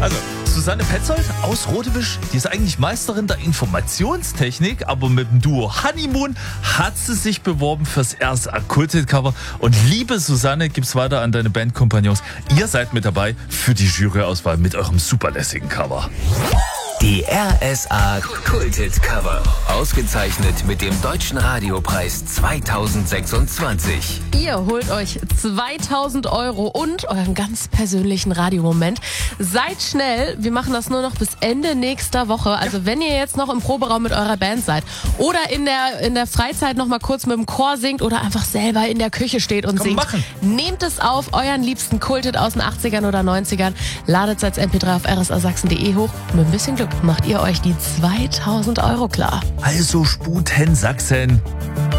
Also, Susanne Petzold aus Rodewisch, die ist eigentlich Meisterin der Informationstechnik, aber mit dem Duo Honeymoon hat sie sich beworben fürs erste Kult-Hit-Cover. Und liebe Susanne, gibt's weiter an deine Bandkompagnons. Ihr seid mit dabei für die Juryauswahl mit eurem superlässigen Cover. Die RSA Kult-Hit-Cover. Ausgezeichnet mit dem Deutschen Radiopreis 2026. Ihr holt euch 2000 € und euren ganz persönlichen Radiomoment. Seid schnell, wir machen das nur noch bis Ende nächster Woche. Also wenn ihr jetzt noch im Proberaum mit eurer Band seid oder in der Freizeit noch mal kurz mit dem Chor singt oder einfach selber in der Küche steht und singt, nehmt es auf, euren liebsten Kulthit aus den 80ern oder 90ern, ladet es als MP3 auf rsasachsen.de hoch und mit ein bisschen Glück macht ihr euch die 2000 € klar. Also Sputen Sachsen.